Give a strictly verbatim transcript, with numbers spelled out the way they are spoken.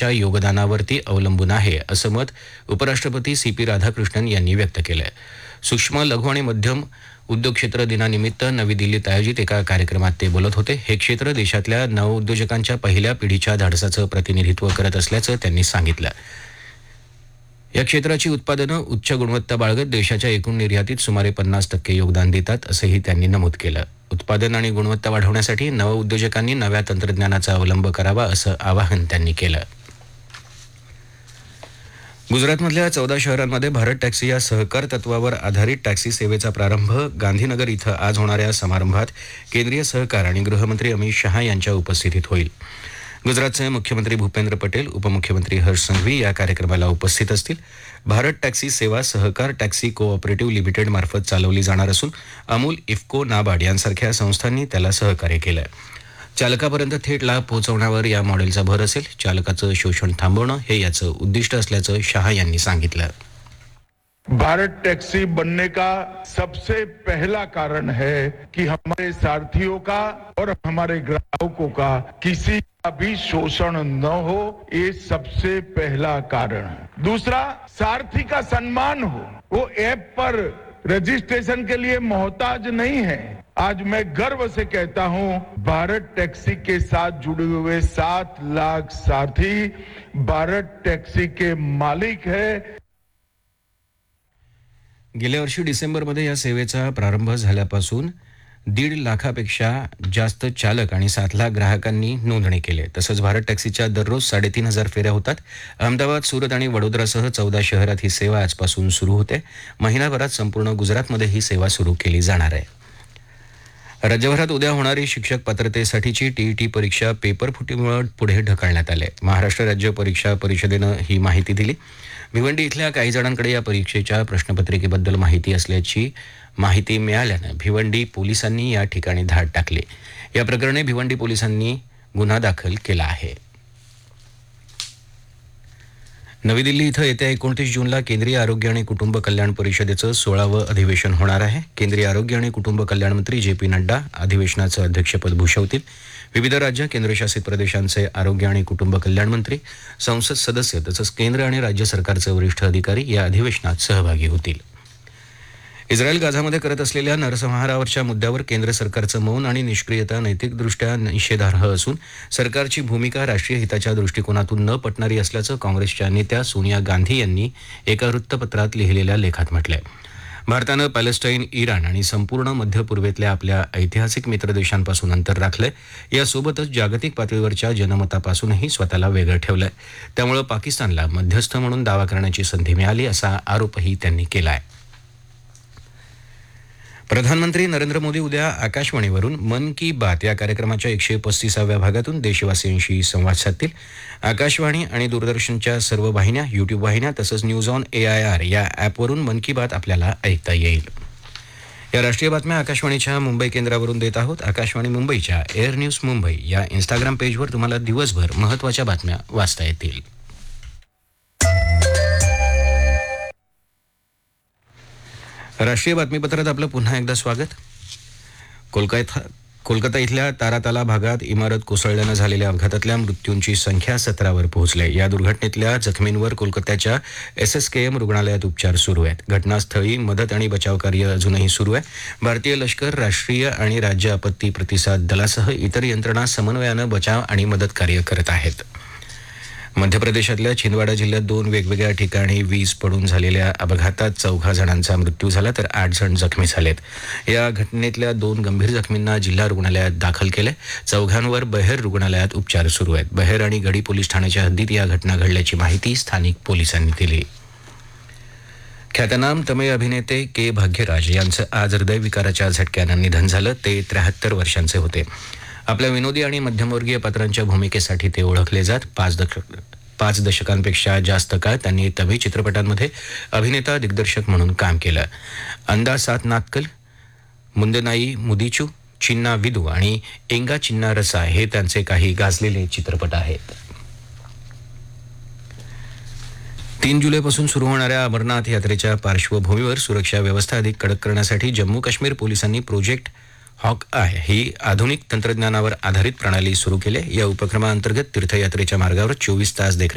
त्यांच्या योगदानावरती अवलंबून आहे असं मत उपराष्ट्रपती सी पी राधाकृष्णन यांनी व्यक्त केलं. सूक्ष्म लघु आणि मध्यम उद्योग क्षेत्र दिनानिमित्त नवी दिल्लीत आयोजित एका कार्यक्रमात ते बोलत होते. हे क्षेत्र देशातल्या नवउद्योजकांच्या पहिल्या पिढीच्या धाडसाचं प्रतिनिधित्व करत असल्याचं त्यांनी सांगितलं. या क्षेत्राची उत्पादनं उच्च गुणवत्ता बाळगत देशाच्या एकूण निर्यातीत सुमारे पन्नास टक्के योगदान देतात असंही त्यांनी नमूद केलं. उत्पादन आणि गुणवत्ता वाढवण्यासाठी नवउद्योजकांनी नव्या तंत्रज्ञानाचा अवलंब करावा असं आवाहन त्यांनी केलं. गुजरातमधल्या चौदा शहरांमध्ये भारत टॅक्सी या सहकार तत्वावर आधारित टॅक्सी सेवेचा प्रारंभ गांधीनगर इथं आज होणाऱ्या समारंभात केंद्रीय सहकार आणि गृहमंत्री अमित शहा यांच्या उपस्थितीत होईल. गुजरातचे मुख्यमंत्री भूपेंद्र पटेल, उपमुख्यमंत्री हर्ष संघवी या कार्यक्रमाला उपस्थित असतील. भारत टॅक्सी सेवा सहकार टॅक्सी कोऑपरेटिव्ह लिमिटेड मार्फत चालवली जाणार असून अमूल, इफ्को, नाबार्ड यांसारख्या संस्थांनी त्याला सहकार्य केलं. चालकापर्यंत थेट लाभ पोहोचवण्यावर या मॉडेलचा भर असेल. चालकाचं शोषण थांबवणं हे याचं उद्दिष्ट असल्याचं शहा यांनी सांगितलं. भारत टैक्सी बनने का सबसे पहला कारण है कि हमारे सारथियों का और हमारे ग्राहकों का किसी का भी शोषण न हो, ये सबसे पहला कारण है. दूसरा, सारथी का सम्मान हो. वो ऐप पर रजिस्ट्रेशन के लिए मोहताज नहीं है. आज मैं गर्व से कहता हूं, भारत टैक्सी के साथ जुड़े हुए सात लाख सारथी भारत टैक्सी के मालिक है. गेल्या वर्षी डिसेंबरमध्ये या सेवेचा प्रारंभ झाल्यापासून दीड लाखापेक्षा जास्त चालक आणि सात लाख ग्राहकांनी नोंदणी केली. तसंच भारत टॅक्सीच्या दररोज साडेतीन हजार फेऱ्या होतात. अहमदाबाद, सुरत आणि वडोदरासह चौदा शहरात ही सेवा आजपासून सुरू होते. महिनाभरात संपूर्ण गुजरातमध्ये ही सेवा सुरू केली जाणार आहे. राज्यभरात उद्या होणारी शिक्षक पात्रतेसाठीची टीईटी परीक्षा पेपर फुटीमुळे पुढे ढकलण्यात आली. महाराष्ट्र राज्य परीक्षा परिषदेनं ही माहिती दिली. भिवंडी इथल्या काही जणांकडे या परीक्षेच्या प्रश्नपत्रिकेबद्दल माहिती असल्याची माहिती मिळाल्यानं भिवंडी पोलिसांनी या ठिकाणी धाड टाकली. या प्रकरणी भिवंडी पोलिसांनी गुन्हा दाखल केला आहे. नवी दिल्ली इथं येत्या एकोणतीस जूनला केंद्रीय आरोग्य आणि कुटुंब कल्याण परिषदेचं सोळावं अधिवेशन होणार आहे. केंद्रीय आरोग्य आणि कुटुंब कल्याण मंत्री जे पी नड्डा अधिवेशनाचं अध्यक्षपद भूषवतील. विविध राज्य केंद्रशासित प्रदेशांचे आरोग्य आणि कुटुंब कल्याण मंत्री, संसद सदस्य तसंच केंद्र आणि राज्य सरकारचे वरिष्ठ अधिकारी या अधिवेशनात सहभागी होतील. इस्रायल गाझामध्ये करत असलेल्या नरसंहारावरच्या मुद्द्यावर केंद्र सरकारचं मौन आणि निष्क्रियता नैतिकदृष्ट्या निषेधार्ह असून सरकारची भूमिका राष्ट्रीय हिताच्या दृष्टिकोनातून न पटणारी असल्याचं काँग्रेसच्या नेत्या सोनिया गांधी यांनी एका वृत्तपत्रात लिहिलेल्या लेखात म्हटलंय. भारतानं पॅलेस्टाईन, इराण आणि संपूर्ण मध्य पूर्वेतल्या आपल्या ऐतिहासिक मित्रदेशांपासून अंतर राखलंय. यासोबतच जागतिक पातळीवरच्या जनमतापासूनही स्वतःला वेगळं ठेवलंय. त्यामुळे पाकिस्तानला मध्यस्थ म्हणून दावा करण्याची संधी मिळाली असा आरोपही त्यांनी केलाय. प्रधानमंत्री नरेंद्र मोदी उद्या आकाशवाणीवरून मन की बात या कार्यक्रमाच्या एकशे पस्तीसाव्या भागातून देशवासियांशी संवाद साधतील. आकाशवाणी आणि दूरदर्शनच्या सर्व वाहिन्या, यूट्यूब वाहिन्या तसंच news on A I R या ॲपवरून मन की बात आपल्याला ऐकता येईल. या राष्ट्रीय बातम्या आकाशवाणीच्या मुंबई केंद्रावरून देत आहोत. आकाशवाणी मुंबईच्या एअर न्यूज मुंबई या इंस्टाग्राम पेजवर तुम्हाला दिवसभर महत्त्वाच्या बातम्या वाचता येतील. राष्ट्रीय बातमीपत्रात आपलं पुन्हा एकदा स्वागत. कोलकाता कोलकाता इथल्या ताराताला भागात इमारत कोसळल्यानं झालेल्या अपघातातल्या मृत्यूंची संख्या सतरावर पोहोचली. या दुर्घटनेतल्या जखमींवर कोलकात्याच्या एस एस के एम रुग्णालयात उपचार सुरू आहेत. घटनास्थळी मदत आणि बचाव कार्य अजूनही सुरू आहे. भारतीय लष्कर, राष्ट्रीय आणि राज्य आपत्ती प्रतिसाद दलासह इतर यंत्रणा समन्वयानं बचाव आणि मदत कार्य करत आहेत. मध्य प्रदेशातल्या छिंदवाडा जिल्ह्यात दोन वेगवेगळ्या ठिकाणी वीज पडून झालेल्या अपघातात चौघा जणांचा मृत्यू झाला तर आठ जण जखमी झालेत. या घटनेतल्या दोन गंभीर जखमींना जिल्हा रुग्णालयात दाखल केले. चौघांवर बहेर रुग्णालयात उपचार सुरू आहेत. बहेर आणि गडी पोलीस ठाण्याच्या हद्दीत या घटना घडल्याची माहिती स्थानिक पोलिसांनी दिली. ख्यातनाम तमिळ अभिनेते के भाग्यराज यांचं आज हृदयविकाराच्या झटक्यानं निधन झालं. ते त्र्याहत्तर वर्षांचे होते. आपल्या विनोदी आणि मध्यमवर्गीय पात्रांच्या भूमिकेसाठी ते ओळखले जात. पाच दशक पाच दशकांपेक्षा जास्त काळ त्यांनी तमिळ चित्रपटांमध्ये अभिनेता दिग्दर्शक म्हणून काम केलं. अंदा सात नाक्कल, मुंदनाई मुदीचू, चिन्ना विदू आणि एंगा चिन्ना रसा हे त्यांचे काही गाजलेले चित्रपट आहेत. तीन जुलैपासून सुरू होणाऱ्या अमरनाथ यात्रेच्या पार्श्वभूमीवर सुरक्षा व्यवस्था अधिक कडक करण्यासाठी जम्मू काश्मीर पोलिसांनी प्रोजेक्ट हॉक आय ही आधुनिक तंत्रज्ञानावर आधारित प्रणाली सुरू केली. या उपक्रमाअंतर्गत तीर्थयात्रेच्या मार्गावर चोवीस तास देखरेख